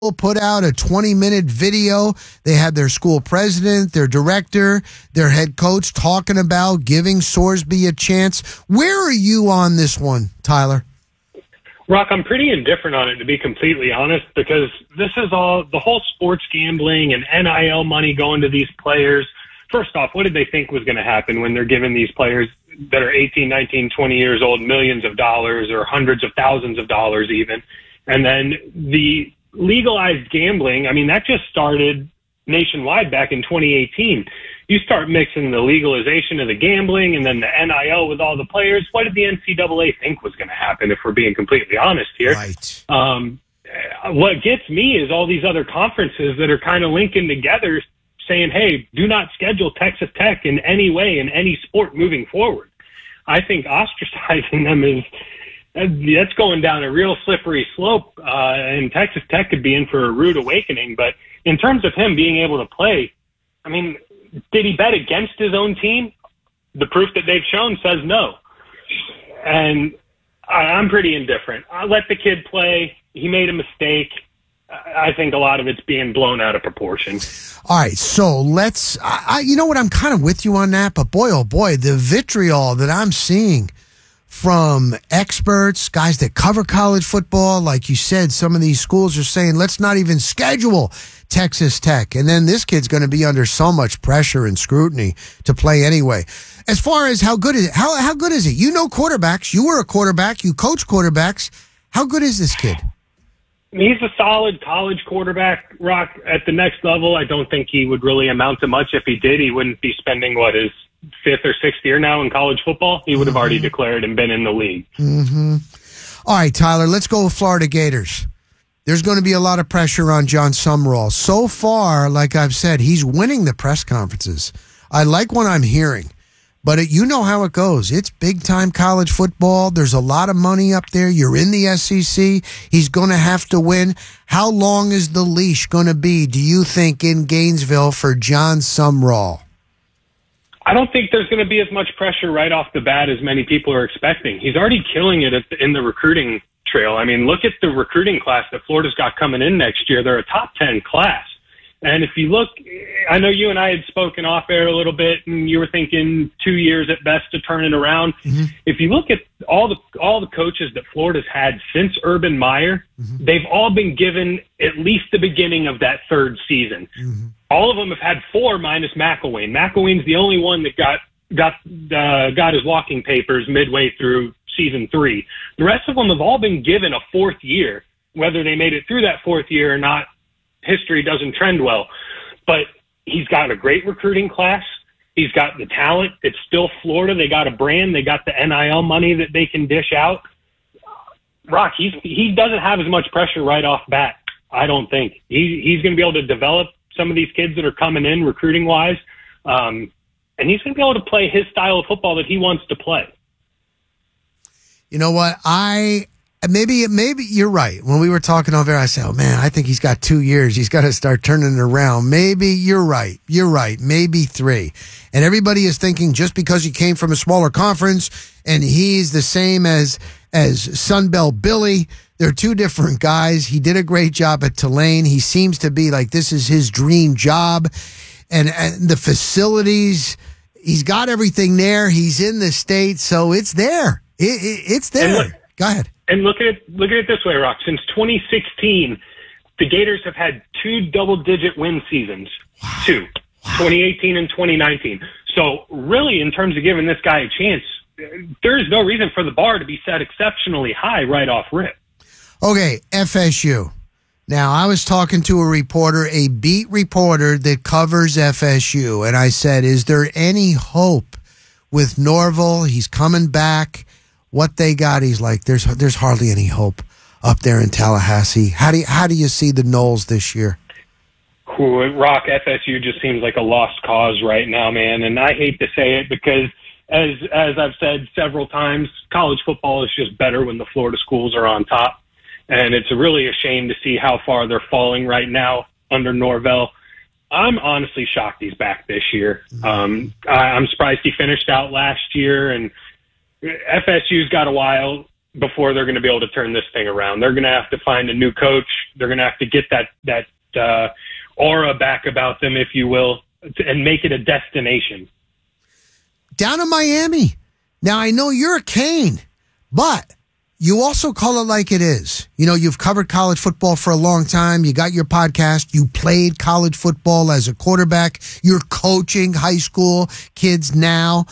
put out a 20-minute video. They had their school president, their director, their head coach talking about giving Sorsby a chance. Where are you on this one, Tyler? Rock, I'm pretty indifferent on it, to be completely honest, because this is all the whole sports gambling and NIL money going to these players. First off, what did they think was going to happen when they're giving these players that are 18, 19, 20 years old millions of dollars or hundreds of thousands of dollars even? And then the legalized gambling, I mean, that just started nationwide back in 2018. You start mixing the legalization of the gambling and then the NIL with all the players. What did the NCAA think was going to happen, if we're being completely honest here? Right. What gets me is all these other conferences that are kind of linking together saying, hey, do not schedule Texas Tech in any way in any sport moving forward. I think ostracizing them that's going down a real slippery slope, and Texas Tech could be in for a rude awakening. But in terms of him being able to play, I mean, did he bet against his own team? The proof that they've shown says no. And I'm pretty indifferent. I let the kid play. He made a mistake. I think a lot of it's being blown out of proportion. All right, so let's you know what, I'm kind of with you on that, but boy, oh boy, the vitriol that I'm seeing from experts, guys that cover college football, like you said, some of these schools are saying, let's not even schedule Texas Tech. And then this kid's going to be under so much pressure and scrutiny to play anyway. As far as how good is it? How good is it? You know quarterbacks. You were a quarterback. You coach quarterbacks. How good is this kid? He's a solid college quarterback, Rock. At the next level, I don't think he would really amount to much. If he did, he wouldn't be spending, his fifth or sixth year now in college football. He would have already declared and been in the league. Mm-hmm. All right, Tyler, let's go with Florida Gators. There's going to be a lot of pressure on Jon Sumrall. So far, like I've said, he's winning the press conferences. I like what I'm hearing. But you know how it goes. It's big-time college football. There's a lot of money up there. You're in the SEC. He's going to have to win. How long is the leash going to be, do you think, in Gainesville for Jon Sumrall? I don't think there's going to be as much pressure right off the bat as many people are expecting. He's already killing it in the recruiting trail. I mean, look at the recruiting class that Florida's got coming in next year. They're a top 10 class. And if you look, I know you and I had spoken off air a little bit, and you were thinking 2 years at best to turn it around. Mm-hmm. If you look at all the coaches that Florida's had since Urban Meyer, mm-hmm. they've all been given at least the beginning of that third season. Mm-hmm. All of them have had 4 minus McElwain. McElwain's the only one that got his walking papers midway through season 3. The rest of them have all been given a 4th year. Whether they made it through that 4th year or not, history doesn't trend well. But he's got a great recruiting class. He's got the talent. It's still Florida. They got a brand. They got the NIL money that they can dish out. Rock, he doesn't have as much pressure right off bat, I don't think. He's going to be able to develop some of these kids that are coming in recruiting-wise, and he's going to be able to play his style of football that he wants to play. You know what? Maybe you're right. When we were talking over there, I said, oh, man, I think he's got 2 years. He's got to start turning it around. Maybe you're right. You're right. Maybe 3. And everybody is thinking just because he came from a smaller conference and he's the same as Sunbelt Billy, they're 2 different guys. He did a great job at Tulane. He seems to be like this is his dream job. And the facilities, he's got everything there. He's in the state, so it's there. It's there. Go ahead. And look at it this way, Rock. Since 2016, the Gators have had 2 double-digit win seasons. Wow. 2. Wow. 2018 and 2019. So really, in terms of giving this guy a chance, there is no reason for the bar to be set exceptionally high right off rip. Okay, FSU. Now, I was talking to a beat reporter that covers FSU, and I said, is there any hope with Norvell? He's coming back. What they got, he's like, there's hardly any hope up there in Tallahassee. How do you see the Noles this year? Rock, FSU just seems like a lost cause right now, man. And I hate to say it because, as I've said several times, college football is just better when the Florida schools are on top. And it's really a shame to see how far they're falling right now under Norvell. I'm honestly shocked he's back this year. I'm surprised he finished out last year, and FSU's got a while before they're going to be able to turn this thing around. They're going to have to find a new coach. They're going to have to get that aura back about them, if you will, and make it a destination. Down in Miami. Now, I know you're a Cane, but you also call it like it is. You know, you've covered college football for a long time. You got your podcast. You played college football as a quarterback. You're coaching high school kids now.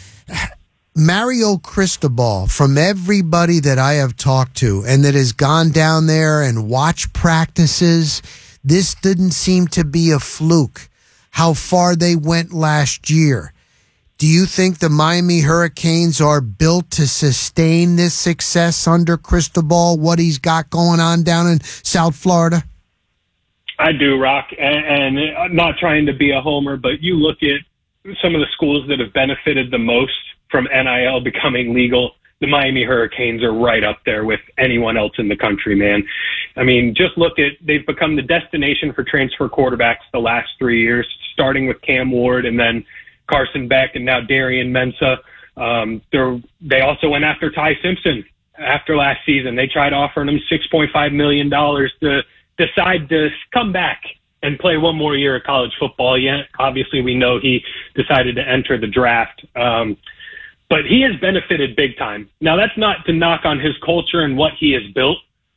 Mario Cristobal, from everybody that I have talked to and that has gone down there and watched practices, this didn't seem to be a fluke how far they went last year. Do you think the Miami Hurricanes are built to sustain this success under Cristobal, what he's got going on down in South Florida? I do, Rock, and I'm not trying to be a homer, but you look at some of the schools that have benefited the most from NIL becoming legal. The Miami Hurricanes are right up there with anyone else in the country, man. I mean, just look at, they've become the destination for transfer quarterbacks the last 3 years, starting with Cam Ward and then Carson Beck and now Darian Mensah. They also went after Ty Simpson after last season. They tried offering him $6.5 million to decide to come back and play one more year of college football. Yeah, obviously we know he decided to enter the draft. But he has benefited big time. Now, that's not to knock on his culture and what he has built,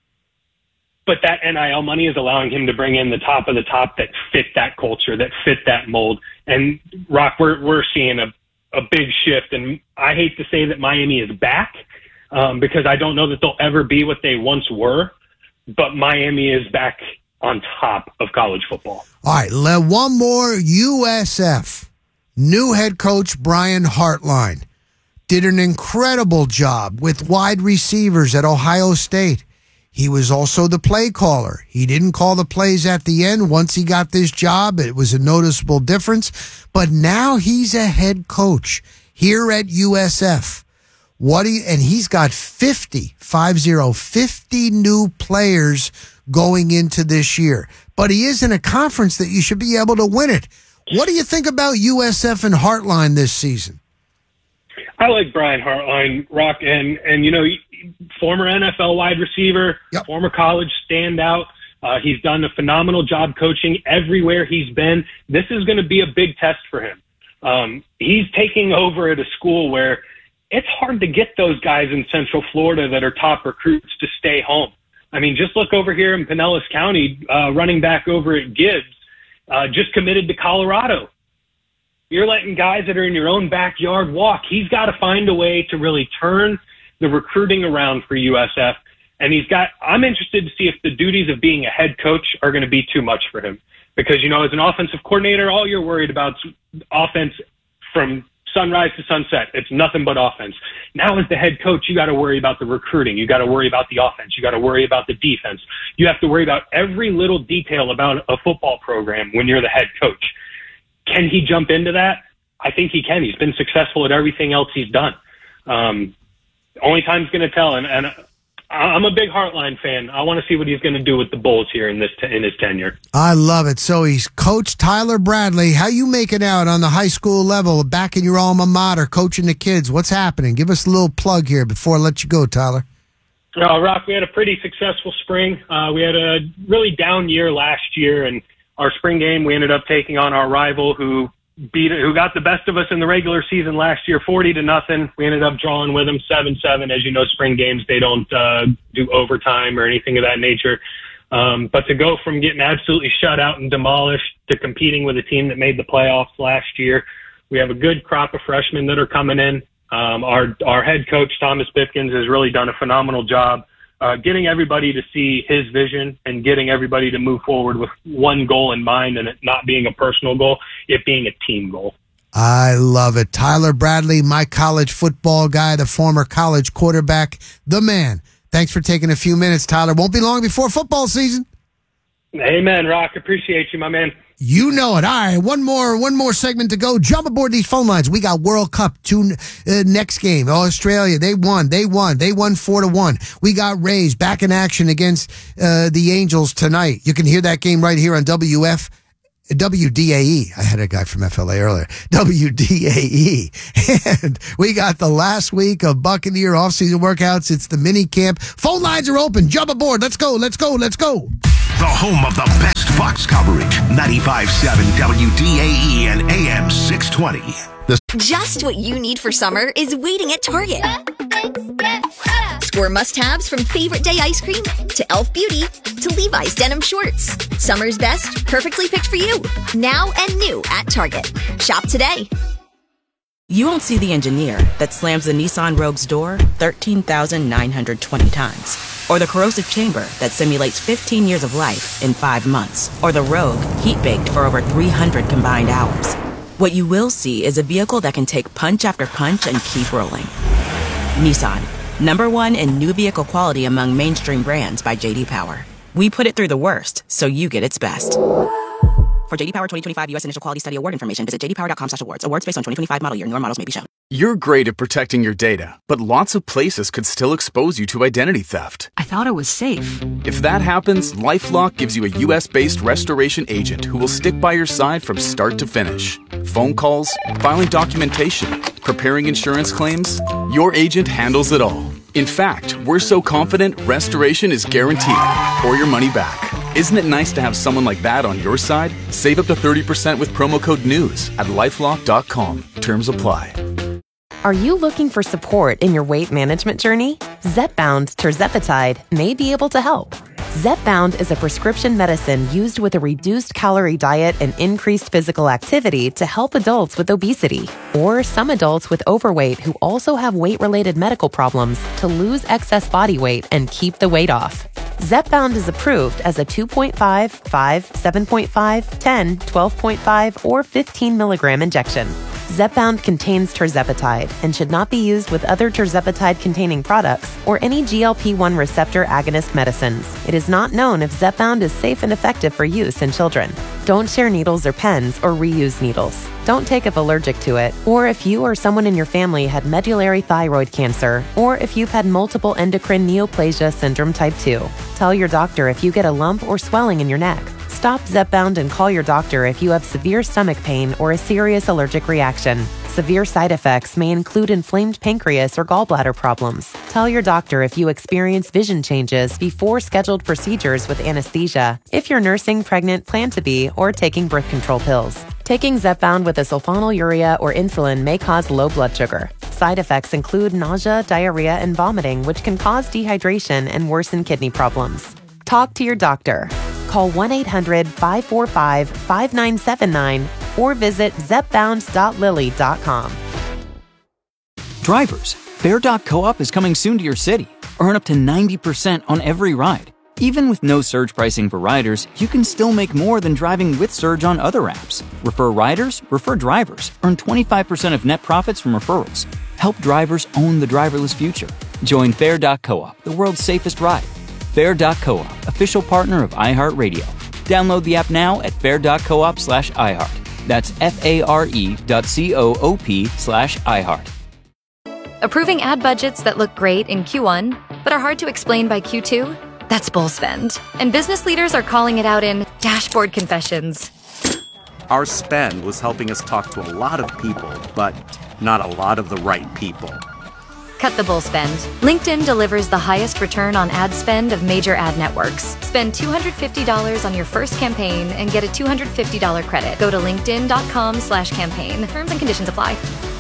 but that NIL money is allowing him to bring in the top of the top that fit that culture, that fit that mold. And, Rock, we're seeing a big shift. And I hate to say that Miami is back because I don't know that they'll ever be what they once were, but Miami is back on top of college football. All right, one more. USF. New head coach Brian Hartline did an incredible job with wide receivers at Ohio State. He was also the play caller. He didn't call the plays at the end. Once he got this job, it was a noticeable difference. But now he's a head coach here at USF. And he's got 50 new players going into this year. But he is in a conference that you should be able to win it. What do you think about USF and Hartline this season? I like Brian Hartline, Rock, and you know, former NFL wide receiver, yep. Former college standout. He's done a phenomenal job coaching everywhere he's been. This is going to be a big test for him. He's taking over at a school where it's hard to get those guys in Central Florida that are top recruits to stay home. I mean, just look over here in Pinellas County, running back over at Gibbs, just committed to Colorado. You're letting guys that are in your own backyard walk. He's got to find a way to really turn the recruiting around for USF. And I'm interested to see if the duties of being a head coach are going to be too much for him. Because, you know, as an offensive coordinator, all you're worried about is offense from sunrise to sunset. It's nothing but offense. Now as the head coach, you got to worry about the recruiting. You got to worry about the offense. You got to worry about the defense. You have to worry about every little detail about a football program when you're the head coach. Can he jump into that? I think he can. He's been successful at everything else he's done. Only time's going to tell. And I'm a big Hartline fan. I want to see what he's going to do with the Bulls here in his tenure. I love it. So he's Coach Tyler Bradley. How you making out on the high school level, back in your alma mater, coaching the kids? What's happening? Give us a little plug here before I let you go, Tyler. Rock, we had a pretty successful spring. We had a really down year last year, and our spring game, we ended up taking on our rival who got the best of us in the regular season last year, 40-0. We ended up drawing with them 7-7. As you know, spring games, they don't do overtime or anything of that nature. But to go from getting absolutely shut out and demolished to competing with a team that made the playoffs last year, we have a good crop of freshmen that are coming in. Our head coach, Thomas Bifkins, has really done a phenomenal job getting everybody to see his vision and getting everybody to move forward with one goal in mind, and it not being a personal goal, it being a team goal. I love it. Tyler Bradley, my college football guy, the former college quarterback, the man. Thanks for taking a few minutes, Tyler. Won't be long before football season. Amen, Rock. Appreciate you, my man. You know it. All right, one more segment to go. Jump aboard these phone lines. We got World Cup next game. Australia, they won 4-1. We got Rays back in action against the Angels tonight. You can hear that game right here on WFAN WDAE. I had a guy from FLA earlier. WDAE. And we got the last week of Buccaneer offseason workouts. It's the mini camp. Phone lines are open. Jump aboard. Let's go. Let's go. Let's go. The home of the best Bucs coverage. 95.7 WDAE and AM 620. Just what you need for summer is waiting at Target. Score must-haves from Favorite Day ice cream to Elf Beauty to Levi's denim shorts. Summer's best, perfectly picked for you. Now and new at Target. Shop today. You won't see the engineer that slams the Nissan Rogue's door 13,920 times. Or the corrosive chamber that simulates 15 years of life in 5 months. Or the Rogue heat-baked for over 300 combined hours. What you will see is a vehicle that can take punch after punch and keep rolling. Nissan, #1 in new vehicle quality among mainstream brands by J.D. Power. We put it through the worst, so you get its best. For J.D. Power 2025 U.S. Initial Quality Study Award information, visit jdpower.com/awards. Awards based on 2025 model year. Newer models may be shown. You're great at protecting your data, but lots of places could still expose you to identity theft. I thought it was safe. If that happens, LifeLock gives you a U.S.-based restoration agent who will stick by your side from start to finish. Phone calls, filing documentation, preparing insurance claims, your agent handles it all. In fact, we're so confident restoration is guaranteed or your money back. Isn't it nice to have someone like that on your side? Save up to 30% with promo code NEWS at LifeLock.com. Terms apply. Are you looking for support in your weight management journey? Zepbound tirzepatide may be able to help. Zepbound is a prescription medicine used with a reduced calorie diet and increased physical activity to help adults with obesity or some adults with overweight who also have weight-related medical problems to lose excess body weight and keep the weight off. Zepbound is approved as a 2.5, 5, 7.5, 10, 12.5, or 15 milligram injection. Zepbound contains tirzepatide and should not be used with other tirzepatide-containing products or any GLP-1 receptor agonist medicines. It is not known if Zepbound is safe and effective for use in children. Don't share needles or pens or reuse needles. Don't take if allergic to it, or if you or someone in your family had medullary thyroid cancer, or if you've had multiple endocrine neoplasia syndrome type 2. Tell your doctor if you get a lump or swelling in your neck. Stop Zepbound and call your doctor if you have severe stomach pain or a serious allergic reaction. Severe side effects may include inflamed pancreas or gallbladder problems. Tell your doctor if you experience vision changes before scheduled procedures with anesthesia, if you're nursing, pregnant, plan to be, or taking birth control pills. Taking Zepbound with a sulfonylurea or insulin may cause low blood sugar. Side effects include nausea, diarrhea, and vomiting, which can cause dehydration and worsen kidney problems. Talk to your doctor. Call 1-800-545-5979 or visit zepbound.lilly.com. Drivers, Fare.coop is coming soon to your city. Earn up to 90% on every ride. Even with no surge pricing for riders, you can still make more than driving with Surge on other apps. Refer riders, refer drivers. Earn 25% of net profits from referrals. Help drivers own the driverless future. Join Fare.coop, the world's safest ride. Fare.coop, official partner of iHeartRadio. Download the app now at fare.coop/iHeart. That's FARE.coop/iHeart. Approving ad budgets that look great in Q1, but are hard to explain by Q2? That's bull spend. And business leaders are calling it out in dashboard confessions. Our spend was helping us talk to a lot of people, but not a lot of the right people. Cut the bull spend. LinkedIn delivers the highest return on ad spend of major ad networks. Spend $250 on your first campaign and get a $250 credit. Go to linkedin.com/campaign. Terms and conditions apply.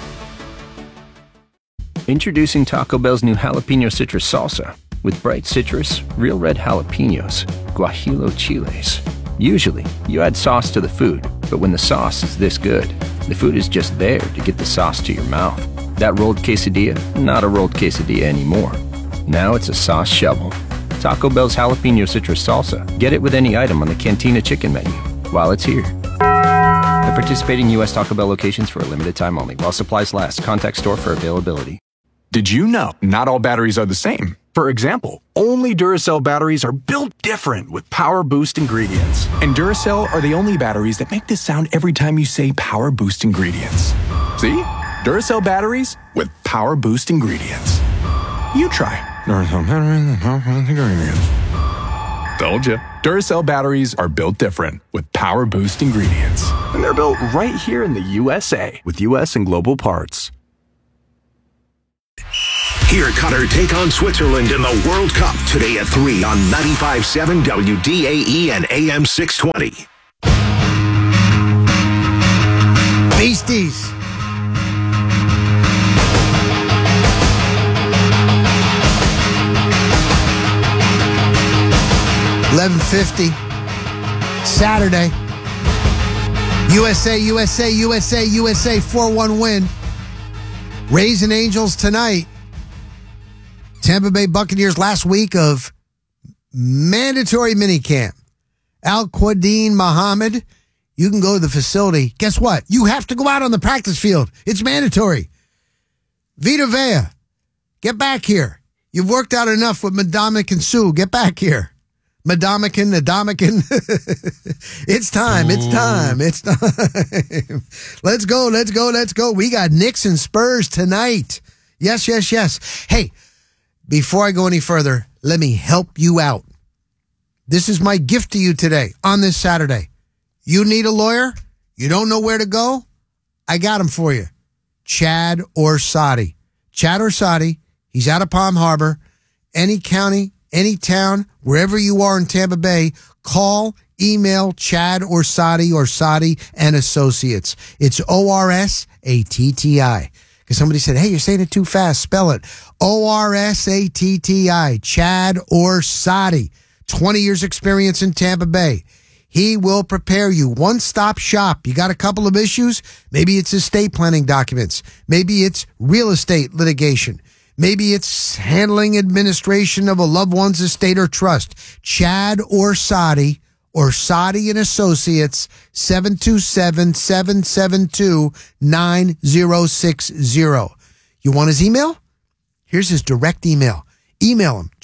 Introducing Taco Bell's new Jalapeno Citrus Salsa. With bright citrus, real red jalapenos, guajillo chiles. Usually, you add sauce to the food, but when the sauce is this good, the food is just there to get the sauce to your mouth. That rolled quesadilla, not a rolled quesadilla anymore. Now it's a sauce shovel. Taco Bell's Jalapeno Citrus Salsa. Get it with any item on the Cantina Chicken menu while it's here. At participating U.S. Taco Bell locations for a limited time only. While supplies last. Contact store for availability. Did you know not all batteries are the same? For example, only Duracell batteries are built different with Power Boost ingredients. And Duracell are the only batteries that make this sound every time you say Power Boost ingredients. See? Duracell batteries with Power Boost ingredients. You try Duracell batteries with Power Boost ingredients. Told you. Duracell batteries are built different with Power Boost ingredients. And they're built right here in the USA with U.S. and global parts. Hear Qatar take on Switzerland in the World Cup today at 3 on 95.7 WDAE and AM 620. Beasties. $11:50 Saturday. USA 4-1 win. Rays and Angels tonight. Tampa Bay Buccaneers last week of mandatory minicamp. Al-Quadin Muhammad, you can go to the facility. Guess what? You have to go out on the practice field. It's mandatory. Vita Vea, get back here. You've worked out enough with Madamakan Sue. Get back here. Madamakan. It's time. Let's go. We got Knicks and Spurs tonight. Yes. Hey, before I go any further, let me help you out. This is my gift to you today on this Saturday. You need a lawyer? You don't know where to go? I got him for you. Chad Orsatti. Chad Orsatti. He's out of Palm Harbor. Any county, any town, wherever you are in Tampa Bay, call, email Chad Orsatti and Associates. It's Orsatti. Because somebody said, hey, you're saying it too fast. Spell it. Orsatti. Chad Orsatti. 20 years experience in Tampa Bay. He will prepare you. One-stop shop. You got a couple of issues? Maybe it's estate planning documents. Maybe it's real estate litigation. Maybe it's handling administration of a loved one's estate or trust. Chad Orsatti and Associates, 727-772-9060. You want his email? Here's his direct email. Email him,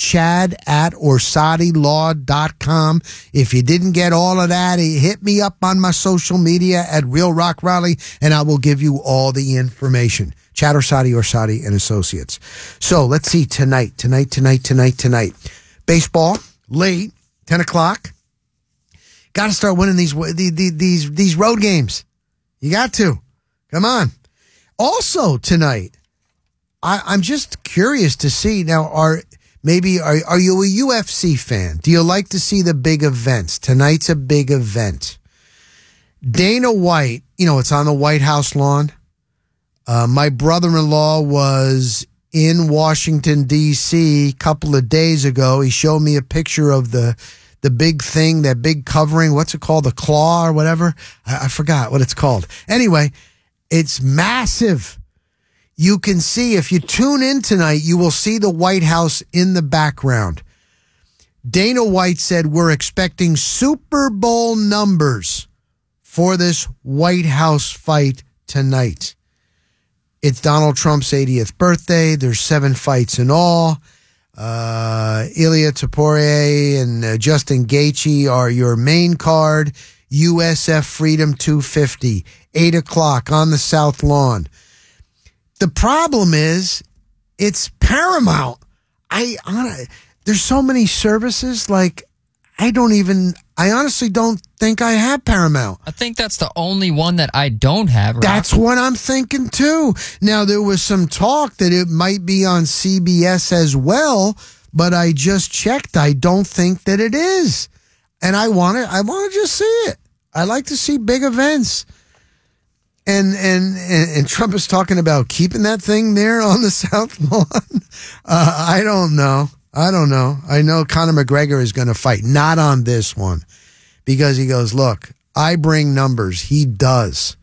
chad@orsattilaw.com. If you didn't get all of that, hit me up on my social media at Real Rock Raleigh, and I will give you all the information. Chad Orsatti and Associates. So let's see tonight. Baseball, late, 10 o'clock. Got to start winning these road games. You got to. Come on. Also tonight, I'm just curious to see now. Are you a UFC fan? Do you like to see the big events? Tonight's a big event. Dana White, it's on the White House lawn. My brother-in-law was in Washington, D.C. a couple of days ago. He showed me a picture of the big thing, that big covering. What's it called? The claw or whatever? I forgot what it's called. Anyway, it's massive. You can see, if you tune in tonight, you will see the White House in the background. Dana White said, we're expecting Super Bowl numbers for this White House fight tonight. It's Donald Trump's 80th birthday. There's 7 fights in all. Ilia Topuria and Justin Gaethje are your main card. USF Freedom 250, 8 o'clock on the South Lawn. The problem is, it's Paramount. There's so many services, like, I honestly don't think I have Paramount. I think that's the only one that I don't have. Right? That's what I'm thinking too. Now, there was some talk that it might be on CBS as well, but I just checked. I don't think that it is. And I want to just see it. I like to see big events. And Trump is talking about keeping that thing there on the South Lawn. I don't know. I know Conor McGregor is going to fight. Not on this one. Because he goes, look, I bring numbers. He does.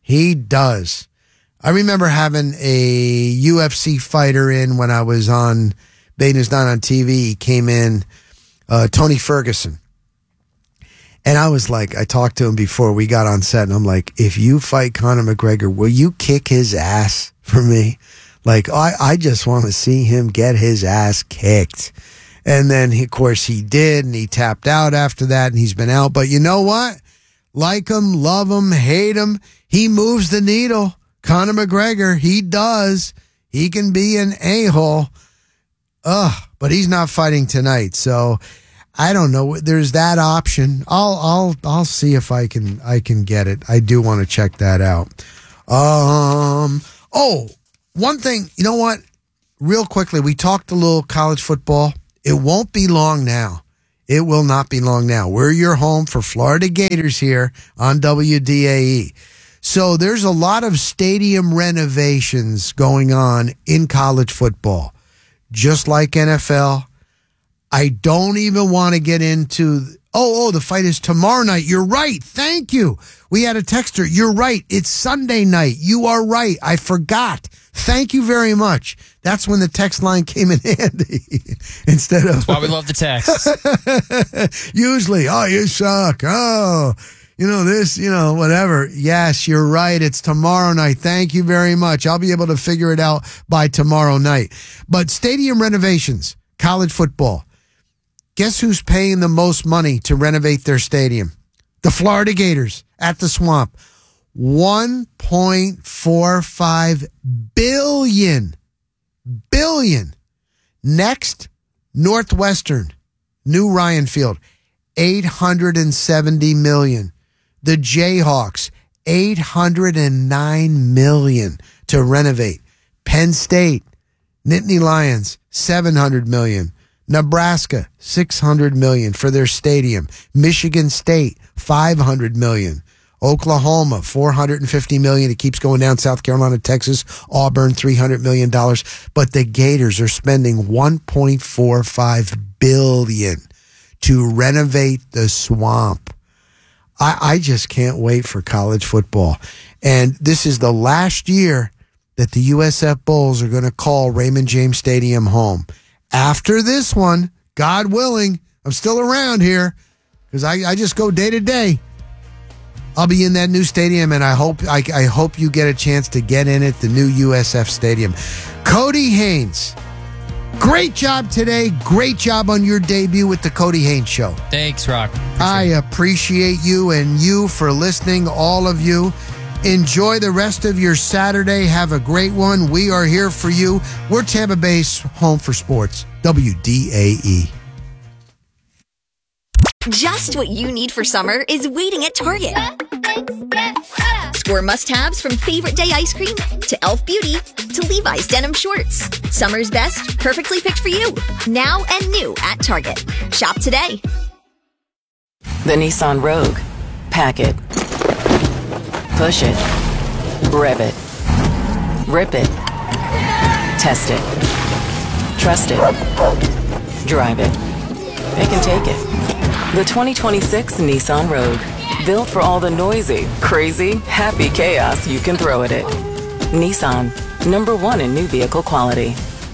I remember having a UFC fighter in when I was on Baden's Not on TV. He came in, Tony Ferguson. And I was like, I talked to him before we got on set, and I'm like, if you fight Conor McGregor, will you kick his ass for me? Like, I just want to see him get his ass kicked. And then, of course, he did, and he tapped out after that, and he's been out. But you know what? Like him, love him, hate him, he moves the needle. Conor McGregor, he does. He can be an a-hole. But he's not fighting tonight. So I don't know. There's that option. I'll see if I can get it. I do want to check that out. One thing, you know what? Real quickly, we talked a little college football. It won't be long now. It will not be long now. We're your home for Florida Gators here on WDAE. So there's a lot of stadium renovations going on in college football, just like NFL. I don't even want to get into, the fight is tomorrow night. You're right. Thank you. We had a texter. You're right. It's Sunday night. You are right. I forgot. Thank you very much. That's when the text line came in handy instead of. That's why we love the text. Usually, you suck. Whatever. Yes, you're right. It's tomorrow night. Thank you very much. I'll be able to figure it out by tomorrow night. But stadium renovations, college football. Guess who's paying the most money to renovate their stadium? The Florida Gators at the Swamp. $1.45 billion. Next, Northwestern, New Ryan Field, $870 million. The Jayhawks, $809 million to renovate. Penn State, Nittany Lions, $700 million. Nebraska, $600 million for their stadium. Michigan State, $500 million. Oklahoma, $450 million. It keeps going down. South Carolina, Texas, Auburn, $300 million. But the Gators are spending $1.45 billion to renovate the Swamp. I just can't wait for college football. And this is the last year that the USF Bulls are going to call Raymond James Stadium home. After this one, God willing, I'm still around here because I just go day to day. I'll be in that new stadium, and I hope you get a chance to get in it, the new USF Stadium. Cody Haynes, great job today. Great job on your debut with the Cody Haynes Show. Thanks, Rock. I appreciate you and you for listening, all of you. Enjoy the rest of your Saturday. Have a great one. We are here for you. We're Tampa Bay's home for sports. WDAE. Just what you need for summer is waiting at Target. Score must-haves from Favorite Day ice cream to Elf Beauty to Levi's denim shorts. Summer's best, perfectly picked for you. Now and new at Target. Shop today. The Nissan Rogue. Pack it. Push it. Rev it. Rip it. Test it. Trust it. Drive it. It can take it. The 2026 Nissan Rogue. Built for all the noisy, crazy, happy chaos you can throw at it. Nissan. #1 in new vehicle quality.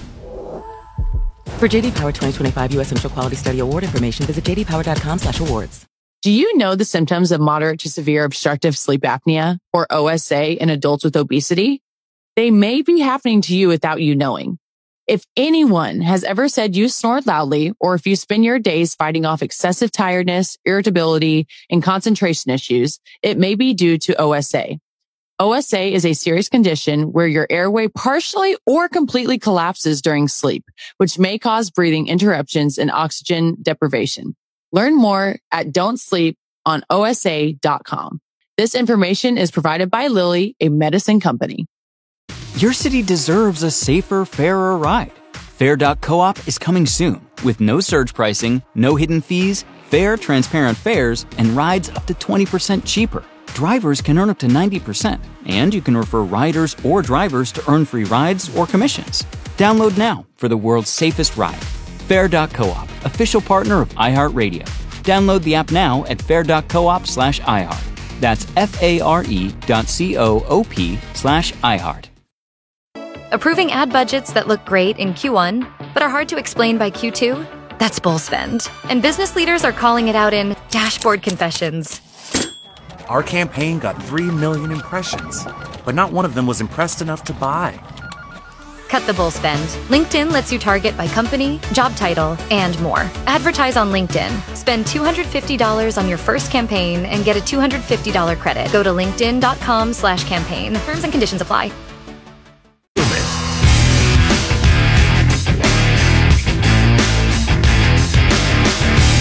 For JD Power 2025 U.S. Central Quality Study Award information, visit jdpower.com/awards. Do you know the symptoms of moderate to severe obstructive sleep apnea, or OSA, in adults with obesity? They may be happening to you without you knowing. If anyone has ever said you snore loudly, or if you spend your days fighting off excessive tiredness, irritability, and concentration issues, it may be due to OSA. OSA is a serious condition where your airway partially or completely collapses during sleep, which may cause breathing interruptions and oxygen deprivation. Learn more at don'tsleeponosa.com. This information is provided by Lilly, a medicine company. Your city deserves a safer, fairer ride. Fair.coop is coming soon with no surge pricing, no hidden fees, fair, transparent fares, and rides up to 20% cheaper. Drivers can earn up to 90%, and you can refer riders or drivers to earn free rides or commissions. Download now for the world's safest ride. Fair.coop, official partner of iHeartRadio. Download the app now at fair.coop/iHeart. That's FARE.coop/iHeart. Approving ad budgets that look great in Q1, but are hard to explain by Q2? That's bull spend. And business leaders are calling it out in dashboard confessions. Our campaign got 3 million impressions, but not one of them was impressed enough to buy. Cut the bull spend. LinkedIn lets you target by company, job title, and more. Advertise on LinkedIn. Spend $250 on your first campaign and get a $250 credit. Go to linkedin.com/campaign. Terms and conditions apply.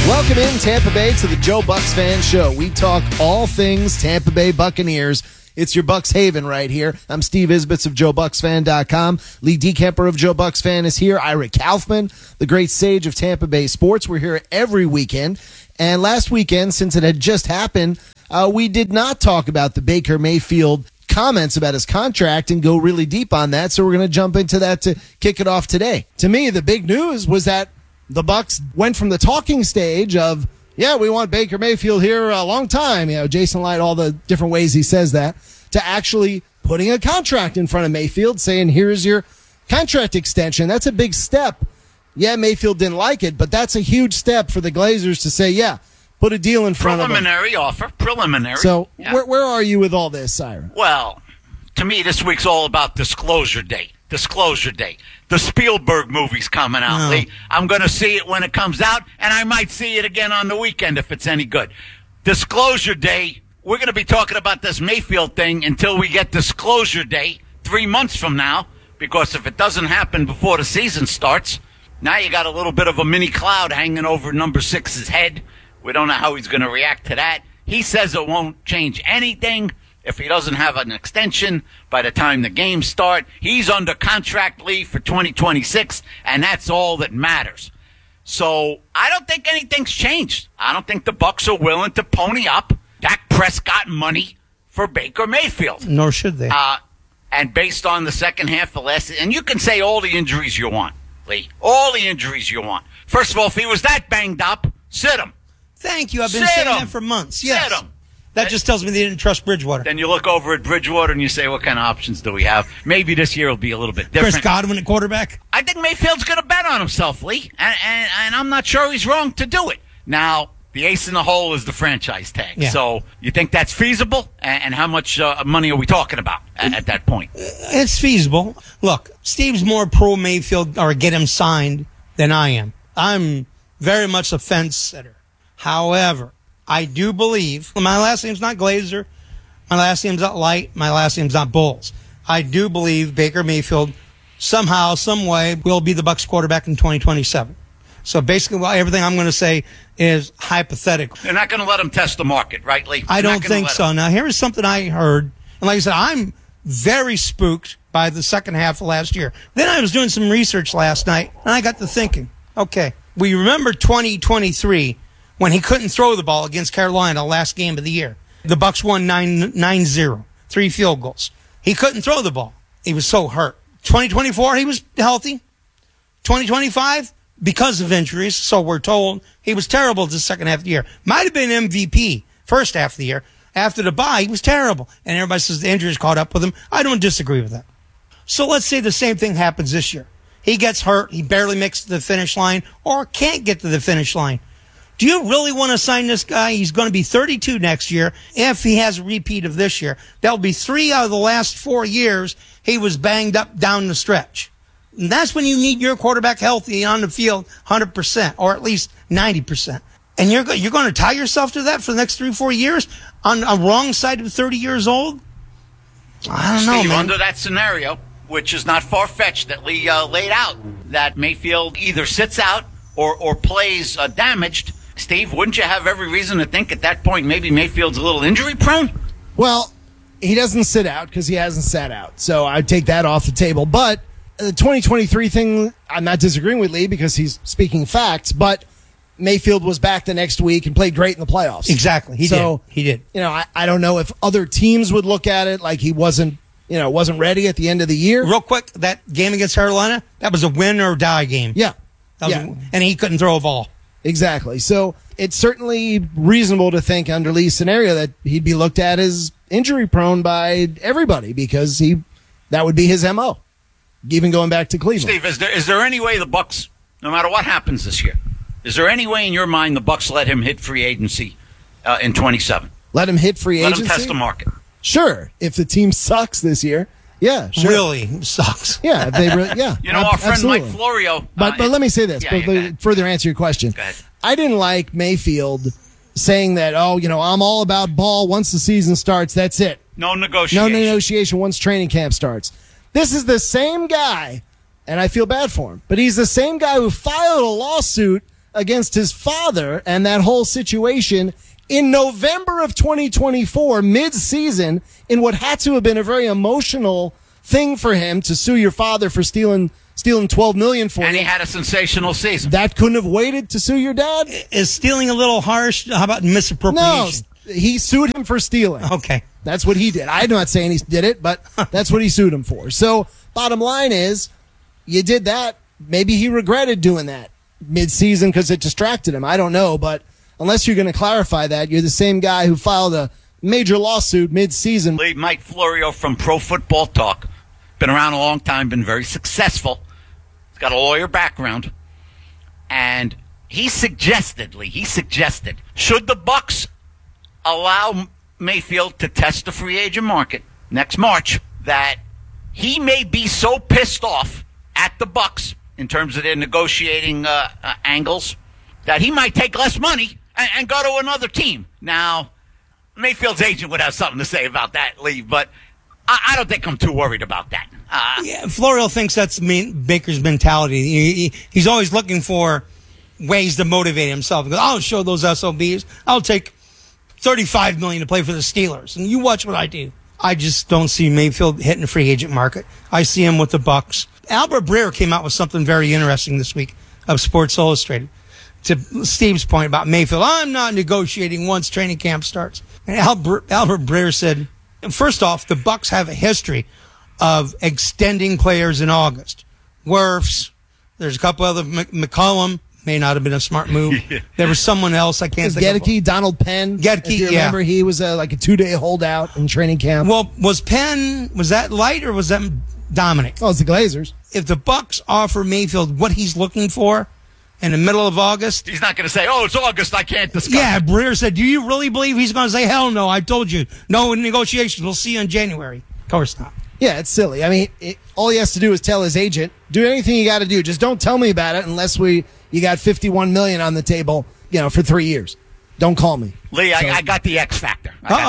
Welcome in, Tampa Bay, to the Joe Bucks Fan Show. We talk all things Tampa Bay Buccaneers. It's your Bucks haven right here. I'm Steve Isbitz of JoeBucksFan.com. Lee DeKemper of Joe Bucks Fan is here. Ira Kaufman, the great sage of Tampa Bay sports. We're here every weekend. And last weekend, since it had just happened, we did not talk about the Baker Mayfield comments about his contract and go really deep on that. So we're going to jump into that to kick it off today. To me, the big news was that the Bucks went from the talking stage of, yeah, we want Baker Mayfield here a long time. You know, Jason Light, all the different ways he says that, to actually putting a contract in front of Mayfield, saying, here's your contract extension. That's a big step. Yeah, Mayfield didn't like it, but that's a huge step for the Glazers to say, yeah, put a deal in front of him. Preliminary. So where are you with all this, Ira? Well, to me, this week's all about Disclosure Day. Disclosure Day. The Spielberg movie's coming out, Lee. I'm going to see it when it comes out, and I might see it again on the weekend if it's any good. Disclosure Day, we're going to be talking about this Mayfield thing until we get Disclosure Day 3 months from now, because if it doesn't happen before the season starts, now you got a little bit of a mini cloud hanging over number 6's head. We don't know how he's going to react to that. He says it won't change anything if he doesn't have an extension by the time the games start. He's under contract leave for 2026, and that's all that matters. So I don't think anything's changed. I don't think the Bucs are willing to pony up Dak Prescott money for Baker Mayfield. Nor should they. And based on the second half of last, and you can say all the injuries you want, Lee. All the injuries you want. First of all, if he was that banged up, sit him. Thank you. I've been saying that for months. Yes. Sit him. That just tells me they didn't trust Bridgewater. Then you look over at Bridgewater and you say, what kind of options do we have? Maybe this year will be a little bit different. Chris Godwin at quarterback? I think Mayfield's going to bet on himself, Lee. And I'm not sure he's wrong to do it. Now, the ace in the hole is the franchise tag. Yeah. So you think that's feasible? And how much money are we talking about at that point? It's feasible. Look, Steve's more pro Mayfield or get him signed than I am. I'm very much a fence sitter. However, I do believe, my last name's not Glazer, my last name's not Light, my last name's not Bowles. I do believe Baker Mayfield somehow, some way, will be the Bucs quarterback in 2027. So basically, everything I'm going to say is hypothetical. They're not going to let him test the market, right, Lee? I don't think so. Now, here is something I heard, and like I said, I'm very spooked by the second half of last year. Then I was doing some research last night, and I got to thinking, okay, we remember 2023 when he couldn't throw the ball against Carolina last game of the year. The Bucs won 9-0, 3 field goals. He couldn't throw the ball. He was so hurt. 2024, he was healthy. 2025, because of injuries, so we're told, he was terrible the second half of the year. Might have been MVP first half of the year. After the bye, he was terrible. And everybody says the injuries caught up with him. I don't disagree with that. So let's say the same thing happens this year. He gets hurt. He barely makes it to the finish line or can't get to the finish line. Do you really want to sign this guy? He's going to be 32 next year. If he has a repeat of this year, that'll be 3 out of the last 4 years he was banged up down the stretch. And that's when you need your quarterback healthy on the field 100% or at least 90%. And you're going to tie yourself to that for the next 3-4 years on a wrong side of 30 years old? I don't know, Steve, man. under that scenario, which is not far-fetched that Lee laid out, that Mayfield either sits out or plays damaged, Steve, wouldn't you have every reason to think at that point maybe Mayfield's a little injury-prone? Well, he doesn't sit out because he hasn't sat out. So I'd take that off the table. But the 2023 thing, I'm not disagreeing with Lee because he's speaking facts, but Mayfield was back the next week and played great in the playoffs. Exactly. He did. You know, I don't know if other teams would look at it like he wasn't ready at the end of the year. Real quick, that game against Carolina, that was a win or die game. Yeah. And he couldn't throw a ball. Exactly. So it's certainly reasonable to think under Lee's scenario that he'd be looked at as injury prone by everybody because that would be his MO, even going back to Cleveland. Steve, is there any way the Bucs, no matter what happens this year, is there any way in your mind the Bucs let him hit free agency in 27? Let him hit free agency? Let him test the market. Sure. If the team sucks this year. Yeah, sure. Really sucks. Yeah, yeah. You know, our friend absolutely. Mike Florio. But let me say this, further answer your question. I didn't like Mayfield saying that, I'm all about ball. Once the season starts, that's it. No negotiation. No negotiation once training camp starts. This is the same guy, and I feel bad for him, but he's the same guy who filed a lawsuit against his father and that whole situation in November of 2024, mid-season, in what had to have been a very emotional thing for him to sue your father for stealing $12 million for you. And he had a sensational season. That couldn't have waited to sue your dad? Is stealing a little harsh? How about misappropriation? No, he sued him for stealing. Okay. That's what he did. I'm not saying he did it, but that's what he sued him for. So, bottom line is, you did that. Maybe he regretted doing that mid-season because it distracted him. I don't know, but unless you're going to clarify that, you're the same guy who filed a major lawsuit mid-season. Mike Florio from Pro Football Talk. Been around a long time, been very successful. He's got a lawyer background. And he suggested, should the Bucs allow Mayfield to test the free agent market next March, that he may be so pissed off at the Bucs in terms of their negotiating angles that he might take less money and go to another team. Now, Mayfield's agent would have something to say about that, Lee, but I don't think I'm too worried about that. Florio thinks that's Baker's mentality. He's always looking for ways to motivate himself. He goes, I'll show those SOBs. I'll take $35 million to play for the Steelers, and you watch what I do. I just don't see Mayfield hitting the free agent market. I see him with the Bucs. Albert Breer came out with something very interesting this week of Sports Illustrated. To Steve's point about Mayfield, I'm not negotiating once training camp starts. And Albert Breer said, first off, the Bucs have a history of extending players in August. Wirfs, there's a couple other, McCollum, may not have been a smart move. There was someone else I can't think of. Gedeke, Donald Penn. Gedeke, if you remember, he was like a 2-day holdout in training camp. Well, was that Light or was that Dominic? Oh, it's the Glazers. If the Bucs offer Mayfield what he's looking for in the middle of August, he's not going to say, oh, it's August, I can't discuss Yeah, it. Breer said, do you really believe he's going to say, hell no, I told you, no negotiations, we'll see you in January? Of course not. Yeah, it's silly. I mean, all he has to do is tell his agent, do anything you got to do. Just don't tell me about it unless you got $51 million on the table, for 3 years. Don't call me. Lee, I got the X factor.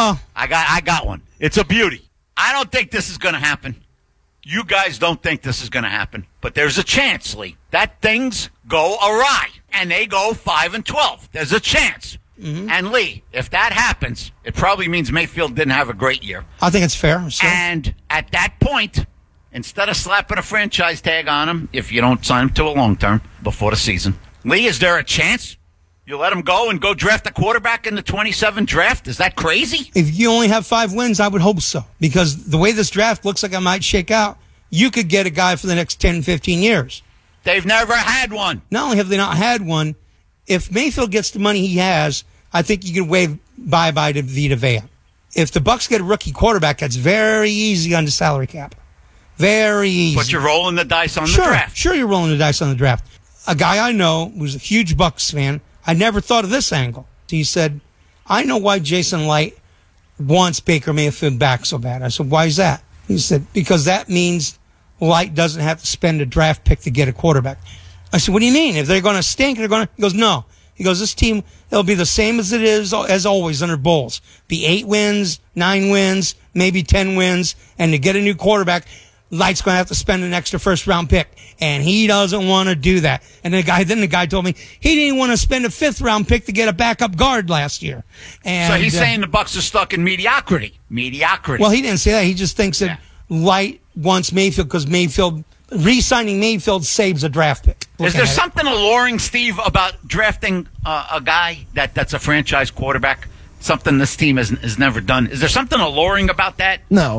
I got one. It's a beauty. I don't think this is going to happen. You guys don't think this is going to happen, but there's a chance, Lee, that things go awry and they go 5-12. There's a chance. Mm-hmm. And Lee, if that happens, it probably means Mayfield didn't have a great year. I think it's fair. And at that point, instead of slapping a franchise tag on him, if you don't sign him to a long term before the season, Lee, is there a chance you let him go and go draft a quarterback in the 27 draft? Is that crazy? If you only have 5 wins, I would hope so. Because the way this draft looks like it might shake out, you could get a guy for the next 10, 15 years. They've never had one. Not only have they not had one, if Mayfield gets the money he has, I think you can wave bye-bye to Vita Vea. If the Bucs get a rookie quarterback, that's very easy on the salary cap. Very easy. But you're rolling the dice on the draft. Sure, you're rolling the dice on the draft. A guy I know who's a huge Bucs fan, I never thought of this angle. He said, I know why Jason Light wants Baker Mayfield back so bad. I said, why is that? He said, because that means Light doesn't have to spend a draft pick to get a quarterback. I said, what do you mean? If they're going to stink, they're going to... He goes, no. He goes, this team, it'll be the same as it is, as always, under Bowles. Be 8 wins, 9 wins, maybe 10 wins, and to get a new quarterback, Light's going to have to spend an extra first-round pick, and he doesn't want to do that. And the guy told me he didn't want to spend a 5th-round pick to get a backup guard last year. And, so he's saying the Bucs are stuck in mediocrity. Mediocrity. Well, he didn't say that. He just thinks that Light wants Mayfield because re-signing Mayfield saves a draft pick. Is there something alluring, Steve, about drafting a guy that's a franchise quarterback? Something this team has never done. Is there something alluring about that? No.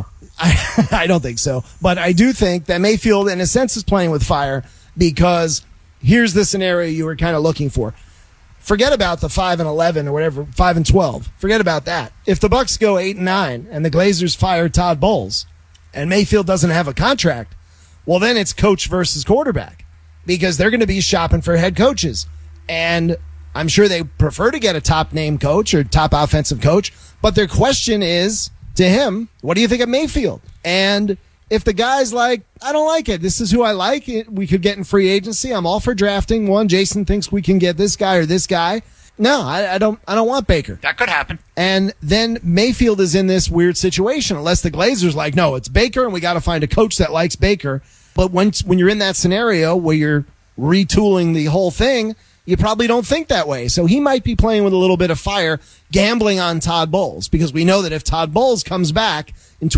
I don't think so. But I do think that Mayfield, in a sense, is playing with fire because here's the scenario you were kind of looking for. Forget about the 5-11 or whatever, 5-12. Forget about that. If the Bucs go 8-9 and the Glazers fire Todd Bowles and Mayfield doesn't have a contract, well, then it's coach versus quarterback because they're going to be shopping for head coaches. And I'm sure they prefer to get a top name coach or top offensive coach. But their question is to him, what do you think of Mayfield? And if the guy's like, I don't like it. This is who I like. We could get in free agency. I'm all for drafting one. Jason thinks we can get this guy or this guy. No, I don't when Baker. That could happen. And then Mayfield is in this weird situation unless the Glazers like, no, it's Baker and we got to find a coach that likes Baker. But when you're in that scenario where you're retooling the whole thing, you probably don't think that way. So he might be playing with a little bit of fire, gambling on Todd Bowles, because we know that if Todd Bowles comes back in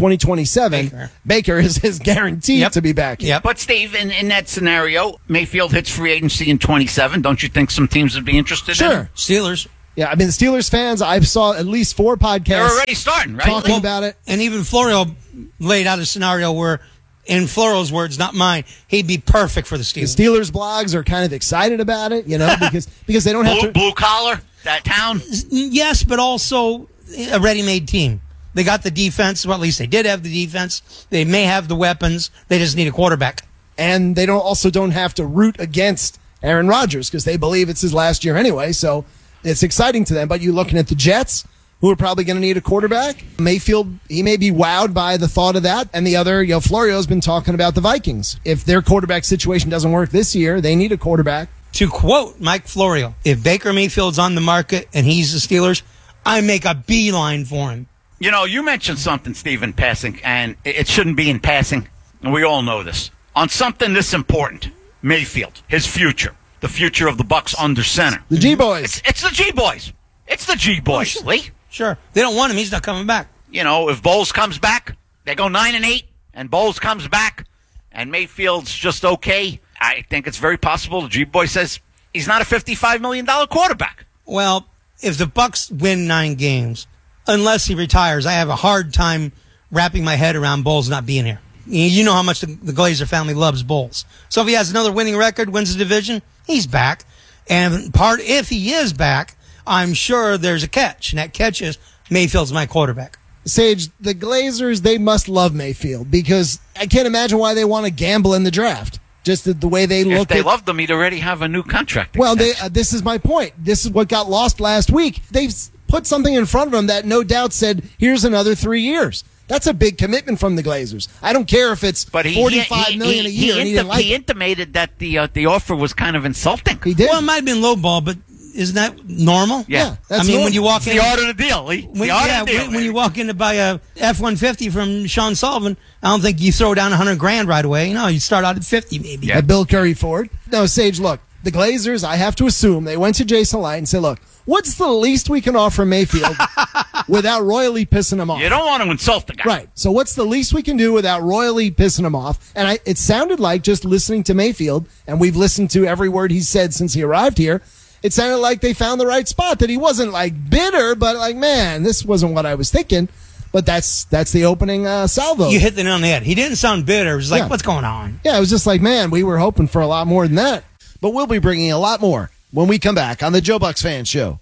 2027, Baker is guaranteed to be back. Yeah, but Steve, in that scenario, Mayfield hits free agency in 27. Don't you think some teams would be interested in him? Steelers. Yeah, I mean, the Steelers fans, I saw at least 4 podcasts. They're already starting, right? Talking about it. And even Florio laid out a scenario where, in Florio's words, not mine, he'd be perfect for the Steelers. The Steelers blogs are kind of excited about it, because they don't have to. Blue collar, that town? Yes, but also a ready-made team. They got the defense. Well, at least they did have the defense. They may have the weapons. They just need a quarterback. And they don't have to root against Aaron Rodgers because they believe it's his last year anyway. So it's exciting to them. But you're looking at the Jets, who are probably going to need a quarterback. Mayfield, he may be wowed by the thought of that. And the other, Florio's been talking about the Vikings. If their quarterback situation doesn't work this year, they need a quarterback. To quote Mike Florio, if Baker Mayfield's on the market and he's the Steelers, I make a beeline for him. You mentioned something, Steve, in passing, and it shouldn't be in passing, and we all know this. On something this important, Mayfield, his future, the future of the Bucs under center. The G-Boys. It's the G-Boys. It's the G-Boys, sure. Lee. Sure. They don't want him. He's not coming back. If Bowles comes back, they go 9-8, and Bowles comes back, and Mayfield's just okay. I think it's very possible the G-Boy says he's not a $55 million quarterback. Well, if the Bucs win 9 games, unless he retires, I have a hard time wrapping my head around Bowles not being here. You know how much the Glazer family loves Bowles. So if he has another winning record, wins the division, he's back. And if he is back, I'm sure there's a catch. And that catch is Mayfield's my quarterback. Sage, the Glazers, they must love Mayfield because I can't imagine why they want to gamble in the draft. Just the way they look. If they loved him, he'd already have a new contract. Well, this is my point. This is what got lost last week. They've put something in front of him that no doubt said, here's another 3 years. That's a big commitment from the Glazers. I don't care if it's $45 million a year. He intimated that the offer was kind of insulting. He did. Well, it might have been lowball, but isn't that normal? Yeah. That's normal. when you walk in, the art of the deal, Lee. When you walk in to buy a F-150 from Sean Sullivan, I don't think you throw down $100,000 right away. You start out at 50 maybe. Yeah. At Bill Curry Ford. No, Sage, look, the Glazers, I have to assume they went to Jason Light and said, look, what's the least we can offer Mayfield without royally pissing him off? You don't want to insult the guy. Right. So what's the least we can do without royally pissing him off? And it sounded like, just listening to Mayfield, and we've listened to every word he said since he arrived here, it sounded like they found the right spot, that he wasn't bitter, but man, this wasn't what I was thinking. But that's the opening salvo. You hit the nail on the head. He didn't sound bitter. It was like, what's going on? Yeah, it was just like, man, we were hoping for a lot more than that. But we'll be bringing a lot more when we come back on the Joe Bucks Fan Show.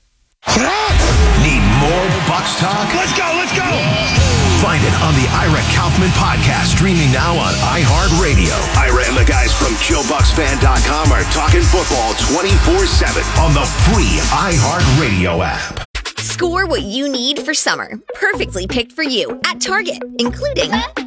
Need more Bucks talk? Let's go. Find it on the Ira Kaufman podcast, streaming now on iHeartRadio. Ira and the guys from JoeBucksFan.com are talking football 24/7 on the free iHeartRadio app. Score what you need for summer. Perfectly picked for you at Target, including Up